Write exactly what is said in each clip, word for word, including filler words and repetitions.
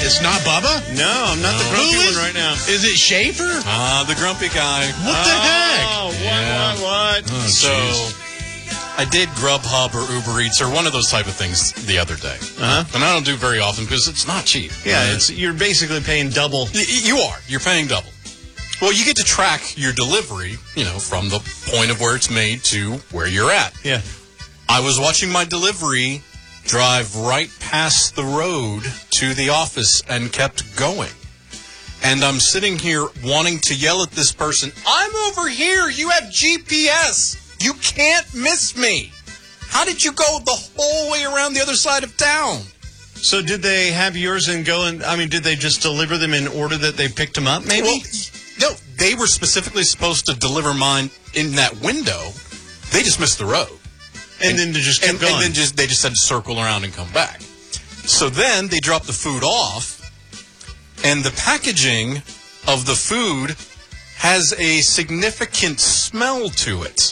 It's not Bubba? No, I'm not no. the grumpy Who is, one right now. Is it Schaefer? Ah, uh, the grumpy guy. What oh, the heck? Oh, what, yeah. what, what? Oh, so, I did Grubhub or Uber Eats or one of those type of things the other day. Uh-huh. And I don't do very often because it's not cheap. Yeah, right? it's you're basically paying double. Y- you are. You're paying double. Well, you get to track your delivery, you know, from the point of where it's made to where you're at. Yeah. I was watching my delivery drive right past the road to the office and kept going. And I'm sitting here wanting to yell at this person, I'm over here. You have G P S. You can't miss me. How did you go the whole way around the other side of town? So did they have yours and go and, I mean, did they just deliver them in order that they picked them up, maybe? Well, no, they were specifically supposed to deliver mine in that window. They just missed the road. And, and then they just kept and, going. And then just, they just had to circle around and come back. So then they dropped the food off, and the packaging of the food has a significant smell to it.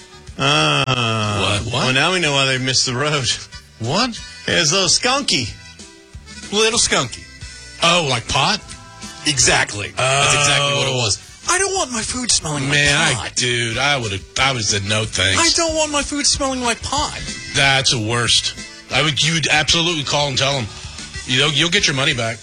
Ah. What? What? Well, now we know why they missed the road. What? It's a little skunky. Little skunky. Oh, like pot? Exactly. Oh. That's exactly what it was. I don't want my food smelling Man, like pot. I, dude, I would have. I would have said no thanks. I don't want my food smelling like pot. That's the worst. I would. You would absolutely call and tell them. You know, you'll get your money back.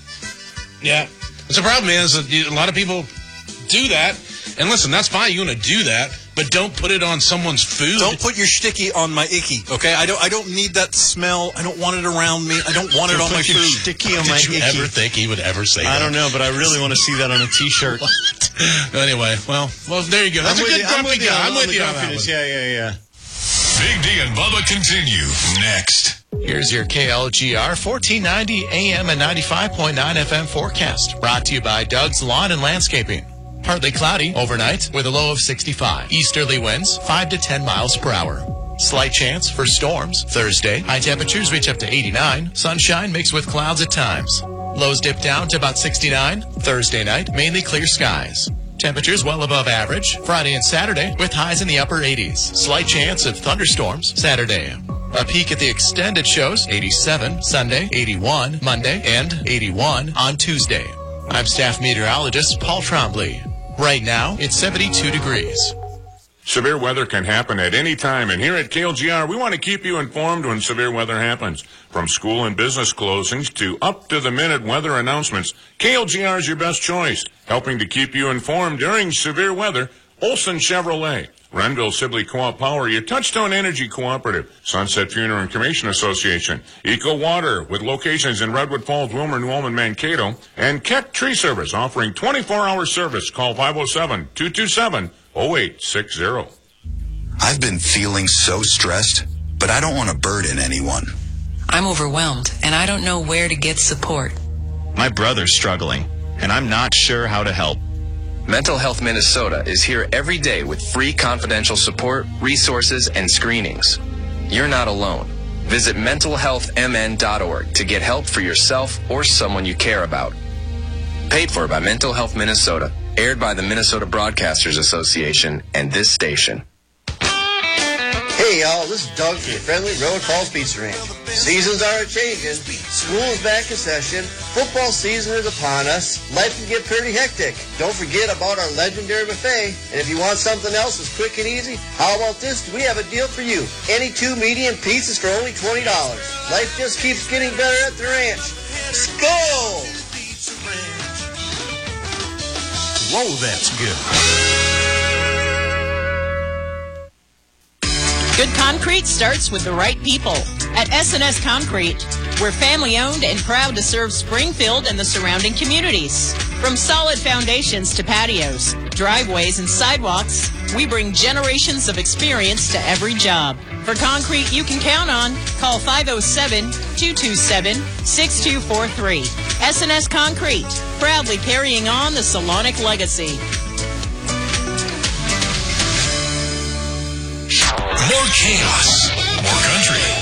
Yeah. That's the problem, man. Is that you, a lot of people do that. And listen, that's fine. You want to do that, but don't put it on someone's food. Don't put your sticky on my icky, okay? I don't. I don't need that smell. I don't want it around me. I don't want it on my put your food. Sticky on Did my you icky. ever think he would ever say I that? don't know, but I really want to see that on a T-shirt. Anyway, well, well, there you go. That's I'm a good with you. I'm grumpy with you guy. on- I'm on with the you on that grumpiness. one. Yeah, yeah, yeah. Big D and Bubba continue next. Here's your K L G R fourteen ninety A M and ninety-five point nine F M forecast. Brought to you by Doug's Lawn and Landscaping. Partly cloudy overnight with a low of sixty-five. Easterly winds five to ten miles per hour. Slight chance for storms Thursday. High temperatures reach up to eighty-nine. Sunshine mixed with clouds at times. Lows dip down to about sixty-nine. Thursday night, mainly clear skies. Temperatures well above average Friday and Saturday with highs in the upper eighties. Slight chance of thunderstorms Saturday. A peek at the extended shows, eighty-seven Sunday, eighty-one Monday, and eighty-one on Tuesday. I'm staff meteorologist Paul Trombley. Right now, it's seventy-two degrees. Severe weather can happen at any time, and here at K L G R, we want to keep you informed when severe weather happens. From school and business closings to up-to-the-minute weather announcements, K L G R is your best choice. Helping to keep you informed during severe weather, Olson Chevrolet, Renville Sibley Co-op Power, your Touchstone Energy Cooperative, Sunset Funeral and Cremation Association, Eco Water with locations in Redwood Falls, Wilmer, New Ulm, Mankato, and Keck Tree Service offering twenty-four hour service. Call five oh seven, two two seven, oh eight six zero. I've been feeling so stressed, but I don't want to burden anyone. I'm overwhelmed, and I don't know where to get support. My brother's struggling, and I'm not sure how to help. Mental Health Minnesota is here every day with free confidential support, resources, and screenings. You're not alone. Visit mental health m n dot org to get help for yourself or someone you care about. Paid for by Mental Health Minnesota. Aired by the Minnesota Broadcasters Association and this station. Hey y'all, this is Doug from the Friendly Road Falls Pizza Ranch. Seasons are a-changing, school is back in session, football season is upon us, life can get pretty hectic. Don't forget about our legendary buffet, and if you want something else that's quick and easy, how about this? We have a deal for you. Any two medium pizzas for only twenty dollars. Life just keeps getting better at the ranch. Skol! Whoa, that's good. Good concrete starts with the right people. At S and S Concrete, we're family-owned and proud to serve Springfield and the surrounding communities. From solid foundations to patios, driveways, and sidewalks, we bring generations of experience to every job. For concrete you can count on, call five oh seven, two two seven, six two four three. S and S Concrete, proudly carrying on the Salonic legacy. More chaos, more country.